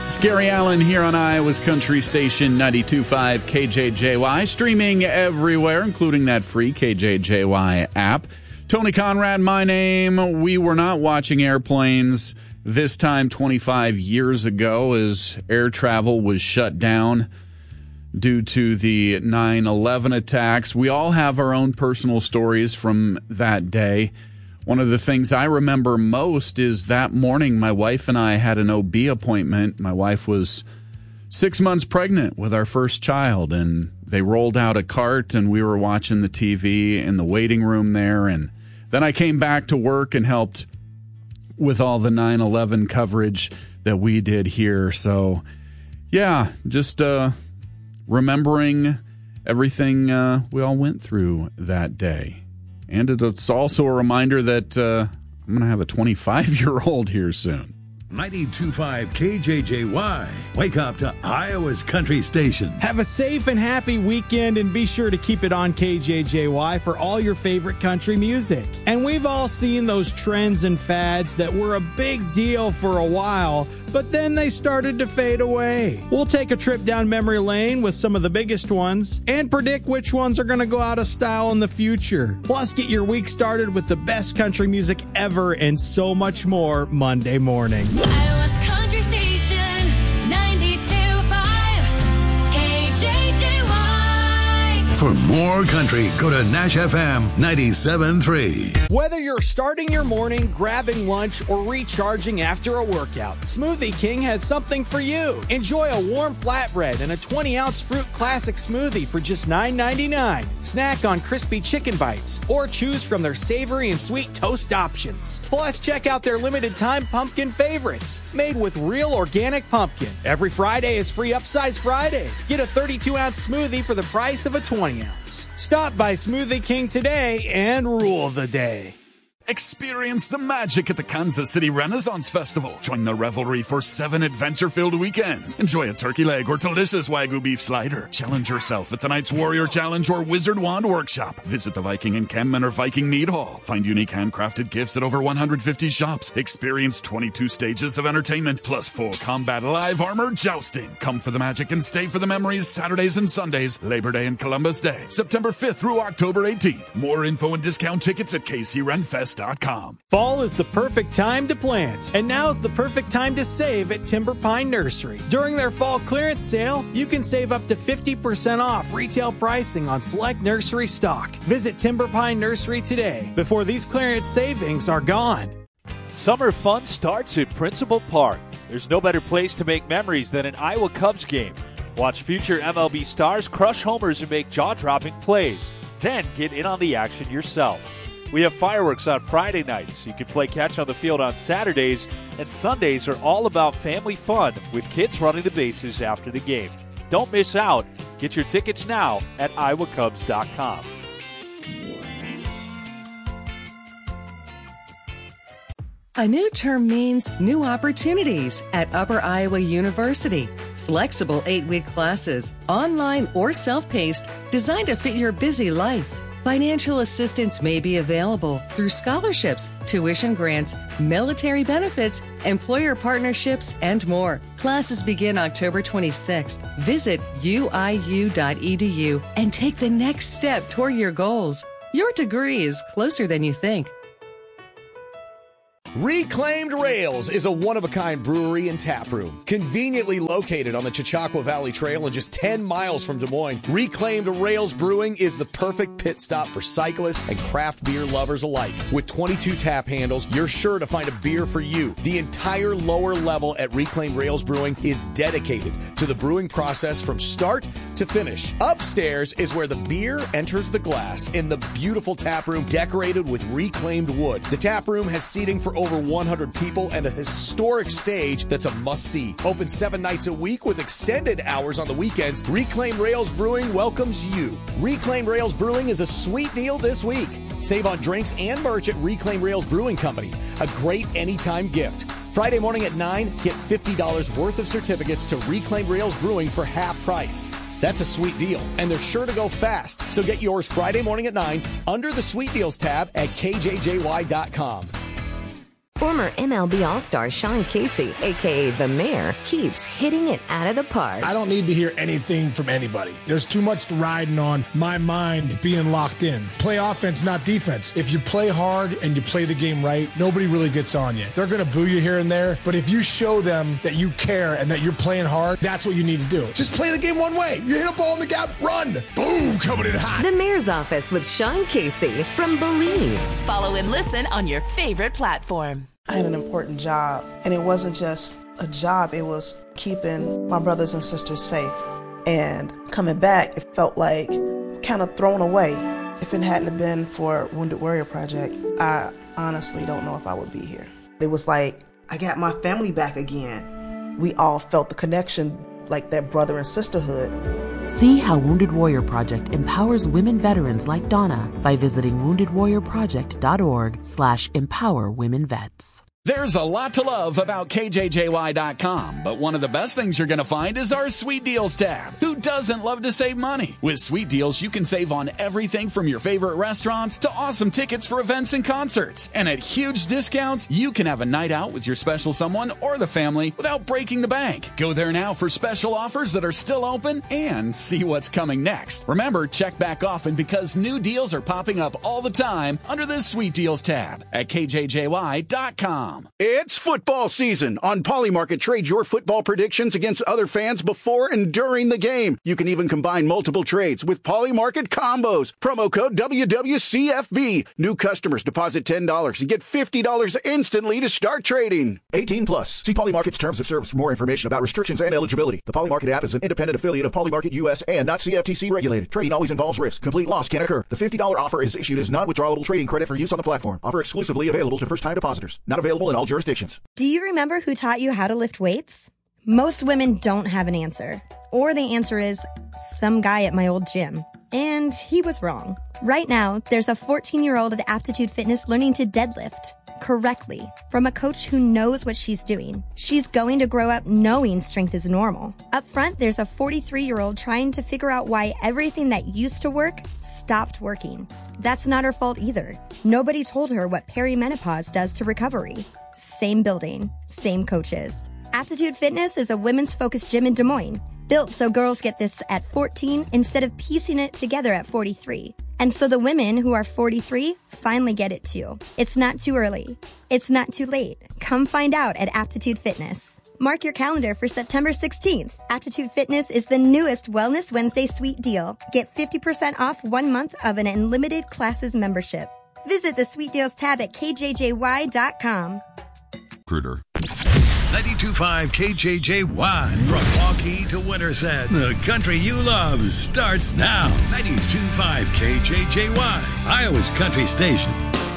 Scary Allen here on Iowa's Country Station 92.5 KJJY, streaming everywhere, including that free KJJY app. Tony Conrad, my name. We were not watching airplanes this time 25 years ago as air travel was shut down due to the 9/11 attacks. We all have our own personal stories from that day. One of the things I remember most is that morning my wife and I had an OB appointment. My wife was 6 months pregnant with our first child, and they rolled out a cart, and we were watching the TV in the waiting room there. And then I came back to work and helped with all the 9/11 coverage that we did here. So, yeah, just remembering everything we all went through that day. And it's also a reminder that I'm going to have a 25-year-old here soon. 92.5 KJJY. Wake up to Iowa's Country Station. Have a safe and happy weekend, and be sure to keep it on KJJY for all your favorite country music. And we've all seen those trends and fads that were a big deal for a while, but then they started to fade away. We'll take a trip down memory lane with some of the biggest ones and predict which ones are going to go out of style in the future. Plus, get your week started with the best country music ever and so much more Monday morning. Iowa's Country Station, 92.5 KJJY. For more country, go to Nash FM 97.3. Whether you're starting your morning, grabbing lunch, or recharging after a workout, Smoothie King has something for you. Enjoy a warm flatbread and a 20-ounce fruit classic smoothie for just $9.99. Snack on crispy chicken bites, or choose from their savory and sweet toast options. Plus, check out their limited-time pumpkin favorites, made with real organic pumpkin. Every Friday is Free Upsize Friday. Get a 32-ounce smoothie for the price of a 20-ounce. Stop by Smoothie King today and rule the day. Experience the magic at the Kansas City Renaissance Festival. Join the revelry for 7 adventure-filled weekends. Enjoy a turkey leg or delicious Wagyu beef slider. Challenge yourself at tonight's Warrior Challenge or Wizard Wand Workshop. Visit the Viking Encampment or Viking Mead Hall. Find unique handcrafted gifts at over 150 shops. Experience 22 stages of entertainment, plus full combat live armor jousting. Come for the magic and stay for the memories Saturdays and Sundays, Labor Day and Columbus Day, September 5th through October 18th. More info and discount tickets at KCRenFest.com. Fall is the perfect time to plant, and now's the perfect time to save at Timber Pine Nursery. During their fall clearance sale, you can save up to 50% off retail pricing on select nursery stock. Visit Timber Pine Nursery today before these clearance savings are gone. Summer fun starts at Principal Park. There's no better place to make memories than an Iowa Cubs game. Watch future MLB stars crush homers and make jaw-dropping plays. Then get in on the action yourself. We have fireworks on Friday nights. You can play catch on the field on Saturdays, and Sundays are all about family fun with kids running the bases after the game. Don't miss out. Get your tickets now at iowacubs.com. A new term means new opportunities at Upper Iowa University. Flexible 8-week classes, online or self-paced, designed to fit your busy life. Financial assistance may be available through scholarships, tuition grants, military benefits, employer partnerships, and more. Classes begin October 26th. Visit uiu.edu and take the next step toward your goals. Your degree is closer than you think. Reclaimed Rails is a one-of-a-kind brewery and tap room. Conveniently located on the Chautauqua Valley Trail and just 10 miles from Des Moines, Reclaimed Rails Brewing is the perfect pit stop for cyclists and craft beer lovers alike. With 22 tap handles, you're sure to find a beer for you. The entire lower level at Reclaimed Rails Brewing is dedicated to the brewing process from start to finish. Upstairs is where the beer enters the glass in the beautiful tap room decorated with reclaimed wood. The tap room has seating for over 100 people and a historic stage that's a must-see. Open 7 nights a week with extended hours on the weekends, Reclaim Rails Brewing welcomes you. Reclaim Rails Brewing is a sweet deal this week. Save on drinks and merch at Reclaim Rails Brewing Company, a great anytime gift. Friday morning at 9, get $50 worth of certificates to Reclaim Rails Brewing for half price. That's a sweet deal, and they're sure to go fast. So get yours Friday morning at 9 under the Sweet Deals tab at kjjy.com. Former MLB All-Star Sean Casey, a.k.a. The Mayor, keeps hitting it out of the park. I don't need to hear anything from anybody. There's too much riding on my mind being locked in. Play offense, not defense. If you play hard and you play the game right, nobody really gets on you. They're going to boo you here and there, but if you show them that you care and that you're playing hard, that's what you need to do. Just play the game one way. You hit a ball in the gap, run. Boom, coming in hot. The Mayor's Office with Sean Casey from Believe. Follow and listen on your favorite platform. I had an important job, and it wasn't just a job, it was keeping my brothers and sisters safe. And coming back, it felt like kind of thrown away. If it hadn't been for Wounded Warrior Project, I honestly don't know if I would be here. It was like, I got my family back again. We all felt the connection, like that brother and sisterhood. See how Wounded Warrior Project empowers women veterans like Donna by visiting woundedwarriorproject.org/empowerwomenvets. There's a lot to love about KJJY.com, but one of the best things you're going to find is our Sweet Deals tab. Who doesn't love to save money? With Sweet Deals, you can save on everything from your favorite restaurants to awesome tickets for events and concerts. And at huge discounts, you can have a night out with your special someone or the family without breaking the bank. Go there now for special offers that are still open and see what's coming next. Remember, check back often because new deals are popping up all the time under this Sweet Deals tab at KJJY.com. It's football season. On Polymarket, trade your football predictions against other fans before and during the game. You can even combine multiple trades with Polymarket combos. Promo code WWCFB. New customers deposit $10 and get $50 instantly to start trading. 18 plus. See Polymarket's terms of service for more information about restrictions and eligibility. The Polymarket app is an independent affiliate of Polymarket US and not CFTC regulated. Trading always involves risk. Complete loss can occur. The $50 offer is issued as non-withdrawable trading credit for use on the platform. Offer exclusively available to first-time depositors. Not available in all jurisdictions. Do you remember who taught you how to lift weights? Most women don't have an answer. Or the answer is some guy at my old gym. And he was wrong. Right now, there's a 14-year-old at Aptitude Fitness learning to deadlift correctly from a coach who knows what she's doing. She's going to grow up knowing strength is normal. Up front, there's a 43-year-old trying to figure out why everything that used to work stopped working. That's not her fault either. Nobody told her what perimenopause does to recovery. Same building, same coaches. Aptitude Fitness is a women's focused gym in Des Moines, built so girls get this at 14 instead of piecing it together at 43. And so the women who are 43 finally get it too. It's not too early. It's not too late. Come find out at Aptitude Fitness. Mark your calendar for September 16th. Aptitude Fitness is the newest Wellness Wednesday sweet deal. Get 50% off 1 month of an unlimited classes membership. Visit the Sweet Deals tab at KJJY.com. Critter. 92.5 KJJY. From Waukee to Winterset, the country you love starts now. 92.5 KJJY, Iowa's country station.